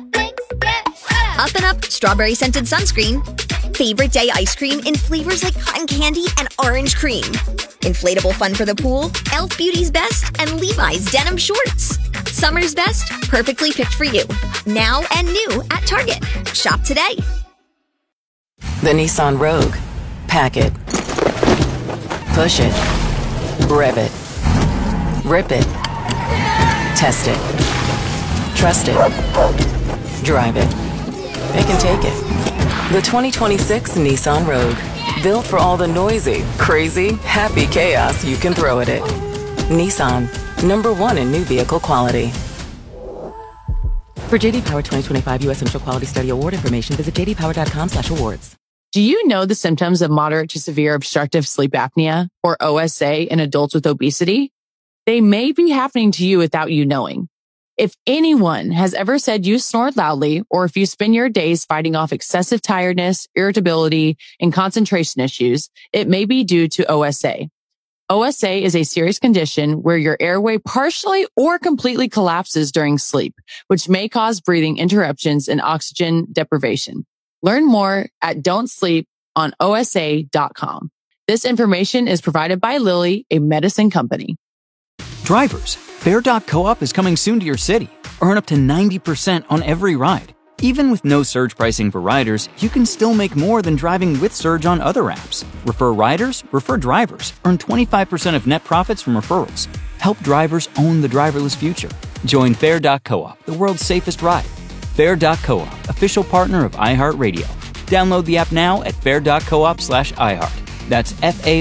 and Up strawberry scented sunscreen, favorite day ice cream in flavors like cotton candy and orange cream, inflatable fun for the pool, Elf Beauty's Best, and Levi's denim shorts. Summer's best, perfectly picked for you. Now and new at Target. Shop today. The Nissan Rogue. Pack it. Push it. Rev it. Rip it. Test it. Trust it. Drive it. It can take it. The 2026 Nissan Rogue. Built for all the noisy, crazy, happy chaos you can throw at it. Nissan. #1 in new vehicle quality. For JD Power 2025 U.S. Central Quality Study Award information, visit jdpower.com/awards. Do you know the symptoms of moderate to severe obstructive sleep apnea, or OSA, in adults with obesity? They may be happening to you without you knowing. If anyone has ever said you snored loudly, or if you spend your days fighting off excessive tiredness, irritability, and concentration issues, it may be due to OSA. OSA is a serious condition where your airway partially or completely collapses during sleep, which may cause breathing interruptions and oxygen deprivation. Learn more at don'tsleeponosa.com. This information is provided by Lilly, a medicine company. Drivers, Bear.coop is coming soon to your city. Earn up to 90% on every ride. Even with no surge pricing for riders, you can still make more than driving with Surge on other apps. Refer riders, refer drivers. Earn 25% of net profits from referrals. Help drivers own the driverless future. Join Fair.coop, the world's safest ride. Fair.coop, official partner of iHeartRadio. Download the app now at fair.coop/iHeart. That's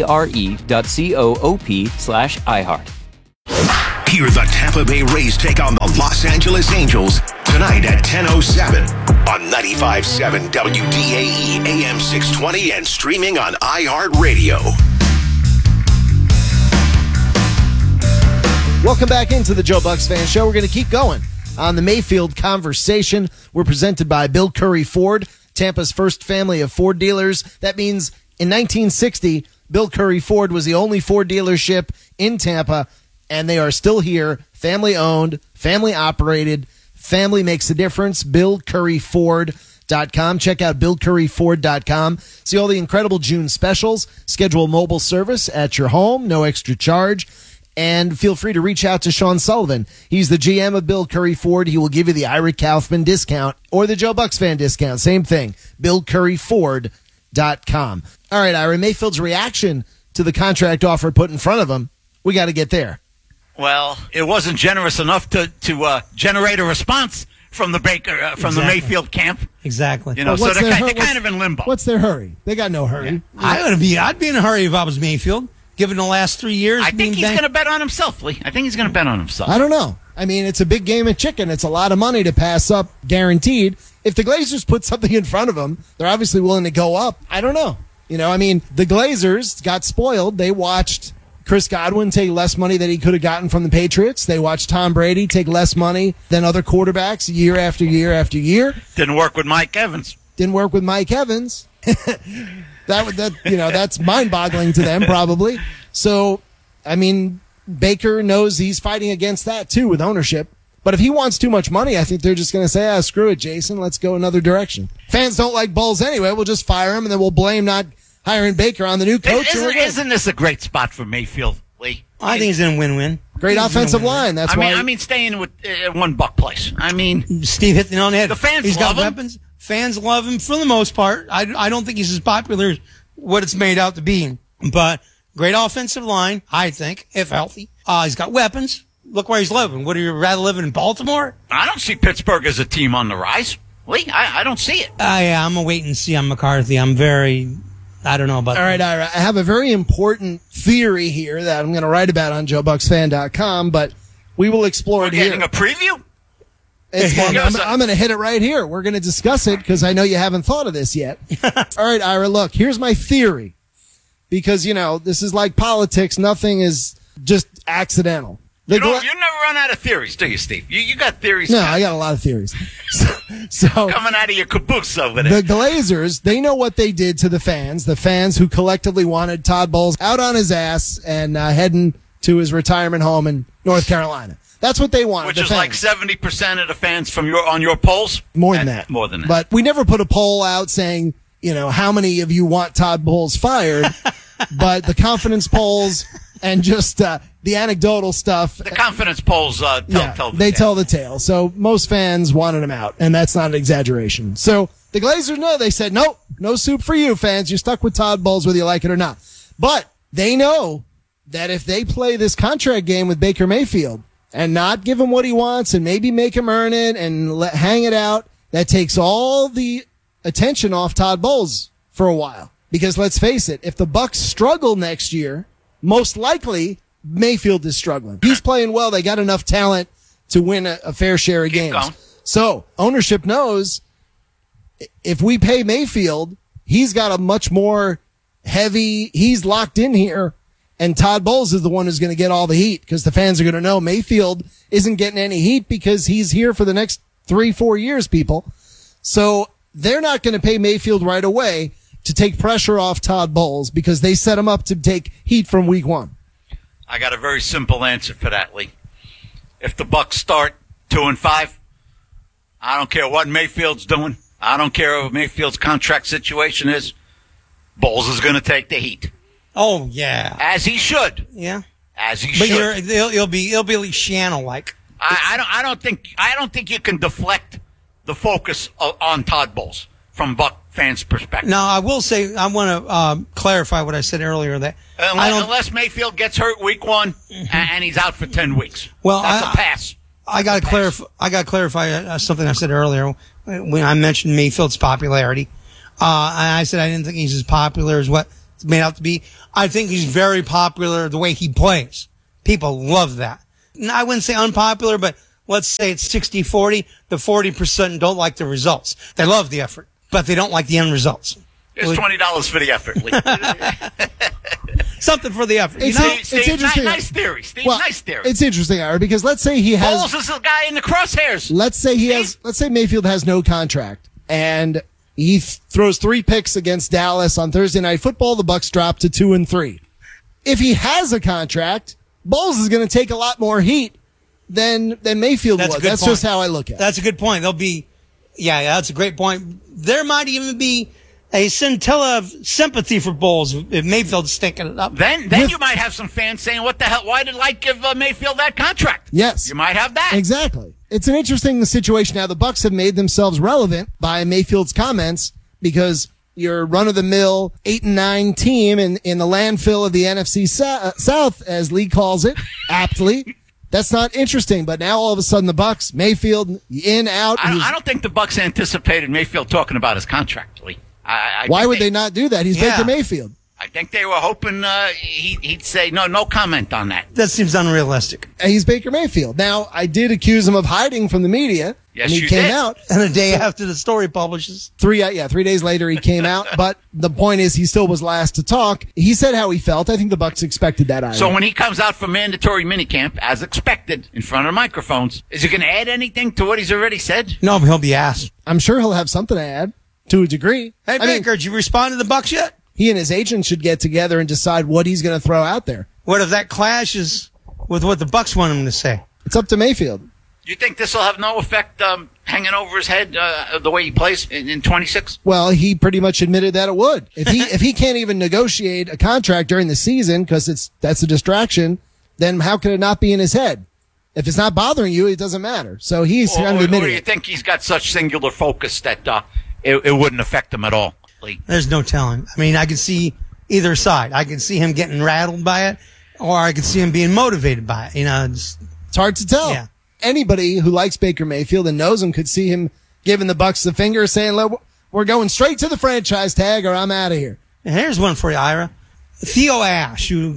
FARE.coop/iHeart. Hear the Tampa Bay Rays take on the Los Angeles Angels tonight at 10:07 on 95.7 WDAE AM 620 and streaming on iHeartRadio. Welcome back into the Joe Bucks Fan Show. We're going to keep going on the Mayfield conversation. We're presented by Bill Curry Ford, Tampa's first family of Ford dealers. That means in 1960, Bill Curry Ford was the only Ford dealership in Tampa, and they are still here, family-owned, family-operated. Family makes a difference. BillCurryFord.com. Check out BillCurryFord.com. See all the incredible June specials. Schedule mobile service at your home, no extra charge. And feel free to reach out to Sean Sullivan. He's the GM of Bill Curry Ford. He will give you the Ira Kaufman discount or the Joe Bucks fan discount. Same thing. BillCurryFord.com. All right, Ira, Mayfield's reaction to the contract offer put in front of him, we got to get there. Well, it wasn't generous enough to generate a response from the the Mayfield camp. Exactly. You know, so they're kind of in limbo. What's their hurry? They got no hurry. Yeah. I'd be in a hurry if I was Mayfield, given the last 3 years. I think he's going to bet on himself, Lee. I think he's going to bet on himself. I don't know. I mean, it's a big game of chicken. It's a lot of money to pass up, guaranteed. If the Glazers put something in front of them, they're obviously willing to go up. I don't know. You know, I mean, the Glazers got spoiled. They watched Chris Godwin take less money than he could have gotten from the Patriots. They watched Tom Brady take less money than other quarterbacks year after year after year. Didn't work with Mike Evans. That's mind-boggling to them probably. So, I mean, Baker knows he's fighting against that too with ownership. But if he wants too much money, I think they're just going to say, screw it, Jason. Let's go another direction. Fans don't like Bowles anyway. We'll just fire him and then we'll blame not hiring Baker on the new coach. Isn't this a great spot for Mayfield, Lee? I think he's in a win-win. Great offensive line. That's why. I mean, staying with $1 place. I mean, Steve hit the nail on the head. The fans He's love got him. weapons. Fans love him for the most part. I don't think he's as popular as what it's made out to be. But great offensive line, I think, if healthy. He's got weapons. Look where he's living. Would you rather live in Baltimore? I don't see Pittsburgh as a team on the rise. Lee, I don't see it. Yeah, I'm going to wait and see on McCarthy. I don't know about that. All right, Ira, I have a very important theory here that I'm going to write about on JoeBucksFan.com, but we will explore it here. Getting a preview? I'm going to hit it right here. We're going to discuss it because I know you haven't thought of this yet. All right, Ira, look, here's my theory. Because, you know, this is like politics. Nothing is just accidental. You never run out of theories, do you, Steve? You got theories. No, I got a lot of theories. So coming out of your caboose over there. The Glazers, they know what they did to the fans who collectively wanted Todd Bowles out on his ass and heading to his retirement home in North Carolina. That's what they wanted. Which is like 70% of the fans on your polls? More than that. More than that. But we never put a poll out saying, you know, how many of you want Todd Bowles fired? But the confidence polls and just the anecdotal stuff. The confidence polls tell the tale. So most fans wanted him out, and that's not an exaggeration. So the Glazers know. They said, nope, no soup for you, fans. You're stuck with Todd Bowles whether you like it or not. But they know that if they play this contract game with Baker Mayfield and not give him what he wants and maybe make him earn it and hang it out, that takes all the attention off Todd Bowles for a while. Because let's face it, if the Bucs struggle next year, most likely Mayfield is struggling. He's playing well. They got enough talent to win a fair share of games. Going. So ownership knows if we pay Mayfield, he's got a much more he's locked in here. And Todd Bowles is the one who's going to get all the heat because the fans are going to know Mayfield isn't getting any heat because he's here for the next 3-4 years, people. So they're not going to pay Mayfield right away to take pressure off Todd Bowles because they set him up to take heat from week one. I got a very simple answer for that, Lee. If the Bucs start 2-5, I don't care what Mayfield's doing. I don't care what Mayfield's contract situation is. Bowles is going to take the heat. Oh, yeah. As he should. Yeah. As he but should. He'll be Shannon-like. I don't think you can deflect the focus on Todd Bowles from Buck fans' perspective. Now, I will say, I want to clarify what I said earlier. That unless Mayfield gets hurt week 1 and he's out for 10 weeks. Well, that's a pass. I got to clarify. I got to clarify something I said earlier when I mentioned Mayfield's popularity. I said I didn't think he's as popular as what it's made out to be. I think he's very popular the way he plays. People love that. I wouldn't say unpopular, but let's say it's 60-40. The 40% don't like the results. They love the effort, but they don't like the end results. It's $20 for the effort, Lee. Something for the effort. It's interesting. Nice theory, Steve. Well, nice theory. It's interesting, Ira, because let's say he has. Bowles is the guy in the crosshairs. Let's say Mayfield has no contract and he throws 3 picks against Dallas on Thursday Night Football. The Bucs drop to 2-3. If he has a contract, Bowles is going to take a lot more heat than Mayfield would. That's just how I look at it. That's a good point. That's a great point. There might even be a scintilla of sympathy for Bowles if Mayfield's stinking it up. Then you might have some fans saying, what the hell, why did Light give Mayfield that contract? Yes. You might have that. Exactly. It's an interesting situation. Now, the Bucs have made themselves relevant by Mayfield's comments because your run-of-the-mill 8-9 team in the landfill of the NFC South, as Lee calls it, aptly. That's not interesting, but now all of a sudden the Bucs, Mayfield, in, out. I don't think the Bucs anticipated Mayfield talking about his contract, Lee. Why would they not do that? He's Baker Mayfield. I think they were hoping he'd say, no comment on that. That seems unrealistic. He's Baker Mayfield. Now, I did accuse him of hiding from the media. Yes, and he came out. And a day after the story publishes. 3 days later he came out. But the point is he still was last to talk. He said how he felt. I think the Bucs expected that. So when he comes out for mandatory minicamp, as expected, in front of microphones, is he going to add anything to what he's already said? No, but he'll be asked. I'm sure he'll have something to add, to a degree. Hey, Baker, did you respond to the Bucs yet? He and his agent should get together and decide what he's going to throw out there. What if that clashes with what the Bucs want him to say? It's up to Mayfield. You think this will have no effect hanging over his head the way he plays in 26? Well, he pretty much admitted that it would. If he can't even negotiate a contract during the season because that's a distraction, then how could it not be in his head? If it's not bothering you, it doesn't matter. So he's kind of admitted it. Or do you think he's got such singular focus that it wouldn't affect him at all? There's no telling. I mean, I can see either side. I can see him getting rattled by it, or I can see him being motivated by it. It's hard to tell. Yeah. Anybody who likes Baker Mayfield and knows him could see him giving the Bucs the finger, saying, "Look, we're going straight to the franchise tag, or I'm out of here." And here's one for you, Ira. Theo Ash, who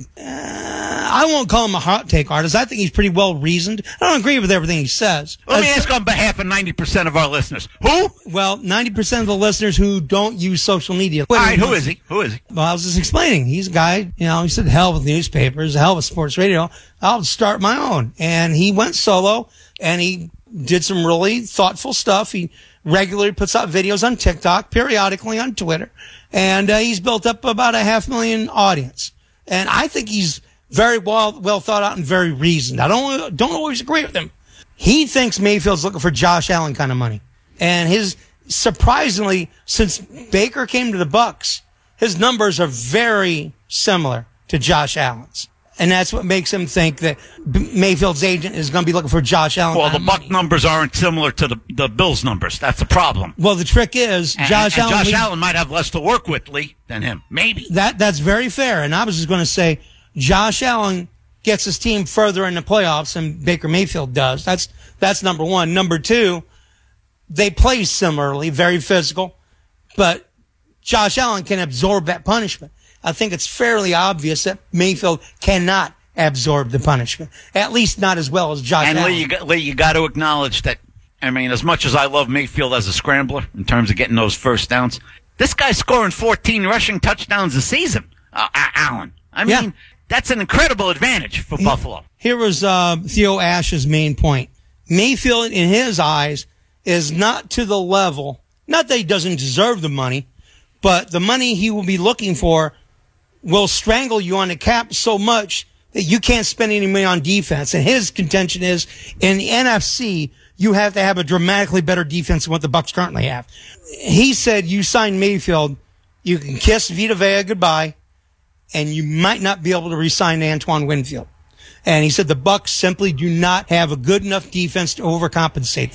I won't call him a hot take artist. I think he's pretty well reasoned. I don't agree with everything he says. Let me ask on behalf of 90% of our listeners. Who? Well, 90% of the listeners who don't use social media. All right, who is he? Well, I was just explaining. He's a guy, he said, hell with newspapers, hell with sports radio. I'll start my own. And he went solo and he did some really thoughtful stuff. He regularly puts out videos on TikTok, periodically on Twitter. And he's built up about 500,000 audience. And I think he's very well thought out and very reasoned. I don't always agree with him. He thinks Mayfield's looking for Josh Allen kind of money. And surprisingly, since Baker came to the Bucs, his numbers are very similar to Josh Allen's. And that's what makes him think that Mayfield's agent is going to be looking for Josh Allen. Well, the Buck numbers aren't similar to the Bills numbers. That's the problem. Well, the trick is Josh Allen might have less to work with, Lee, than him. Maybe. That's very fair. And I was just going to say Josh Allen gets his team further in the playoffs than Baker Mayfield does. That's number one. Number two, they play similarly, very physical, but Josh Allen can absorb that punishment. I think it's fairly obvious that Mayfield cannot absorb the punishment, at least not as well as Josh Allen. And Lee, you got to acknowledge that, as much as I love Mayfield as a scrambler in terms of getting those first downs, this guy's scoring 14 rushing touchdowns a season, Allen. That's an incredible advantage for Buffalo. Here was Theo Ash's main point. Mayfield, in his eyes, is not to the level, not that he doesn't deserve the money, but the money he will be looking for will strangle you on the cap so much that you can't spend any money on defense. And his contention is, in the NFC, you have to have a dramatically better defense than what the Bucs currently have. He said, you sign Mayfield, you can kiss Vita Vea goodbye, and you might not be able to re-sign Antoine Winfield. And he said the Bucs simply do not have a good enough defense to overcompensate that.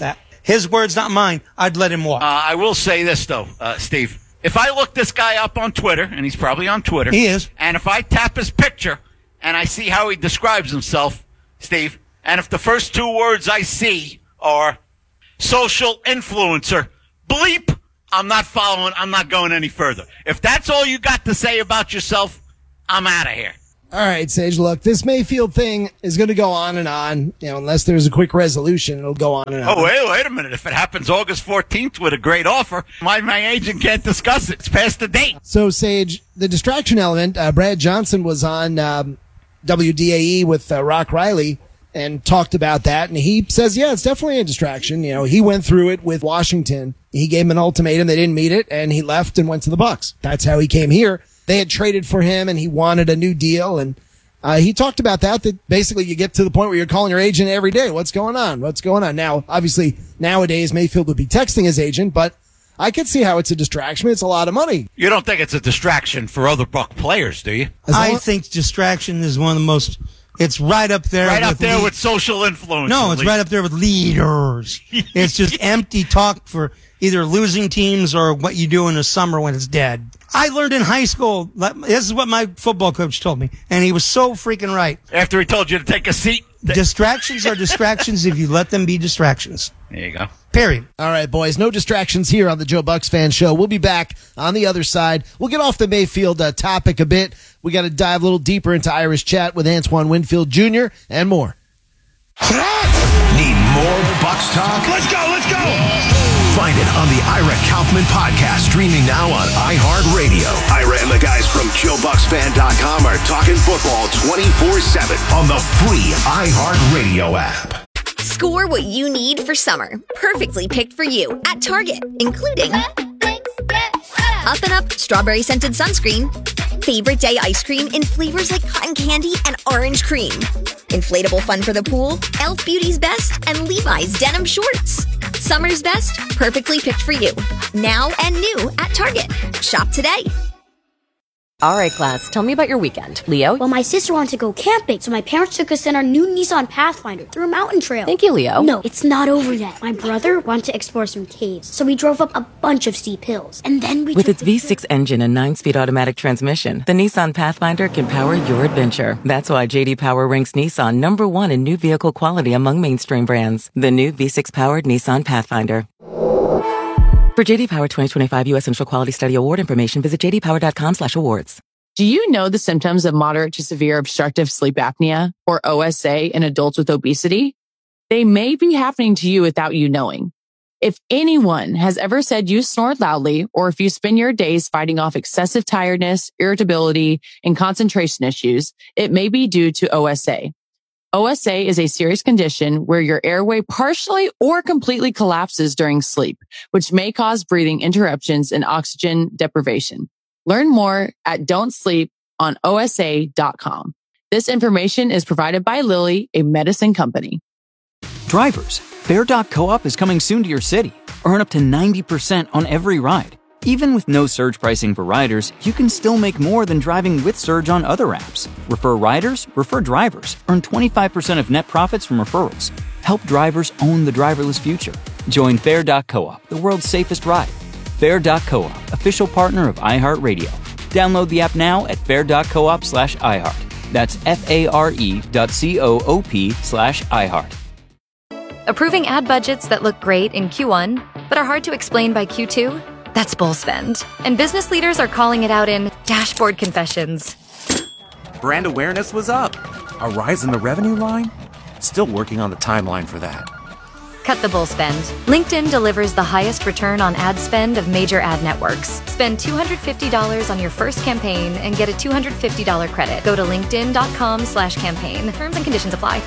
his words, not mine, I'd let him walk. I will say this, though, Steve. If I look this guy up on Twitter, and he's probably on Twitter. He is. And if I tap his picture and I see how he describes himself, Steve, and if the first two words I see are social influencer, bleep, I'm not following, I'm not going any further. If that's all you got to say about yourself, I'm out of here. All right, Sage, look, this Mayfield thing is going to go on and on. Unless there's a quick resolution, it'll go on and on. Oh, wait a minute. If it happens August 14th with a great offer, my agent can't discuss it. It's past the date. So, Sage, the distraction element, Brad Johnson was on WDAE with Rock Riley and talked about that, and he says, yeah, it's definitely a distraction. He went through it with Washington. He gave him an ultimatum. They didn't meet it, and he left and went to the Bucs. That's how he came here. They had traded for him, and he wanted a new deal, and he talked about that basically you get to the point where you're calling your agent every day. What's going on? What's going on? Now, obviously, nowadays, Mayfield would be texting his agent, but I could see how it's a distraction. It's a lot of money. You don't think it's a distraction for other Buck players, do you? I think distraction is one of the most... It's right up there. Right up there with social influence. No, it's right up there with leaders. It's just empty talk for either losing teams or what you do in the summer when it's dead. I learned in high school, this is what my football coach told me, and he was so freaking right. After he told you to take a seat. Distractions are distractions if you let them be distractions. There you go. Period. All right, boys. No distractions here on the Joe Bucks Fan Show. We'll be back on the other side. We'll get off the Mayfield topic a bit. We got to dive a little deeper into Irish chat with Antoine Winfield Jr. and more. Need more Bucks talk? Let's go. Find it on the Ira Kaufman podcast, streaming now on iHeartRadio. Ira and the guys from JoeBucksFan.com are talking football 24/7 on the free iHeartRadio app. Score what you need for summer. Perfectly picked for you at Target, including Up and Up strawberry scented sunscreen, favorite day ice cream in flavors like cotton candy and orange cream, inflatable fun for the pool, Elf Beauty's Best, and Levi's denim shorts. Summer's best, perfectly picked for you. Now and new at Target. Shop today. All right, class, tell me about your weekend. Leo? Well, my sister wanted to go camping, so my parents took us in our new Nissan Pathfinder through a mountain trail. Thank you, Leo. No, it's not over yet. My brother wanted to explore some caves, so we drove up a bunch of steep hills. And then we With its V6 engine and 9-speed automatic transmission, the Nissan Pathfinder can power your adventure. That's why J.D. Power ranks Nissan #1 in new vehicle quality among mainstream brands. The new V6-powered Nissan Pathfinder. For J.D. Power 2025 U.S. Central Quality Study Award information, visit jdpower.com/awards. Do you know the symptoms of moderate to severe obstructive sleep apnea, or OSA, in adults with obesity? They may be happening to you without you knowing. If anyone has ever said you snore loudly, or if you spend your days fighting off excessive tiredness, irritability, and concentration issues, it may be due to OSA. OSA is a serious condition where your airway partially or completely collapses during sleep, which may cause breathing interruptions and oxygen deprivation. Learn more at don'tsleeponosa.com. This information is provided by Lilly, a medicine company. Drivers, Fair.coop is coming soon to your city. Earn up to 90% on every ride. Even with no surge pricing for riders, you can still make more than driving with surge on other apps. Refer riders, refer drivers. Earn 25% of net profits from referrals. Help drivers own the driverless future. Join Fair.coop, the world's safest ride. Fair.coop, official partner of iHeartRadio. Download the app now at fair.coop/iHeart. That's FARE.coop/iHeart. Approving ad budgets that look great in Q1, but are hard to explain by Q2? That's bull spend. And business leaders are calling it out in dashboard confessions. Brand awareness was up. A rise in the revenue line? Still working on the timeline for that. Cut the bull spend. LinkedIn delivers the highest return on ad spend of major ad networks. Spend $250 on your first campaign and get a $250 credit. Go to linkedin.com/campaign. Terms and conditions apply.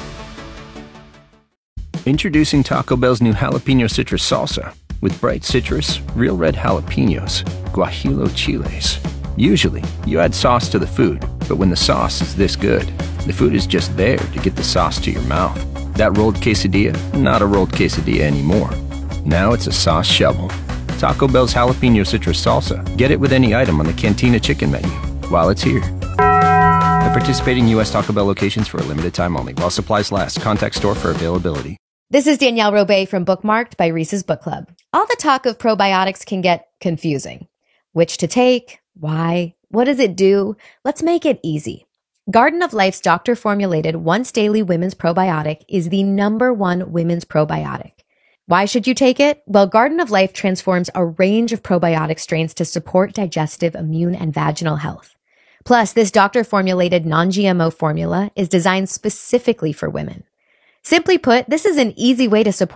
Introducing Taco Bell's new jalapeno citrus salsa. With bright citrus, real red jalapenos, guajillo chiles. Usually, you add sauce to the food, but when the sauce is this good, the food is just there to get the sauce to your mouth. That rolled quesadilla, not a rolled quesadilla anymore. Now it's a sauce shovel. Taco Bell's jalapeno citrus salsa. Get it with any item on the Cantina chicken menu while it's here. At participating U.S. Taco Bell locations for a limited time only. While supplies last. Contact store for availability. This is Danielle Robay from Bookmarked by Reese's Book Club. All the talk of probiotics can get confusing. Which to take? Why? What does it do? Let's make it easy. Garden of Life's doctor-formulated once-daily women's probiotic is the #1 women's probiotic. Why should you take it? Well, Garden of Life transforms a range of probiotic strains to support digestive, immune, and vaginal health. Plus, this doctor-formulated non-GMO formula is designed specifically for women. Simply put, this is an easy way to support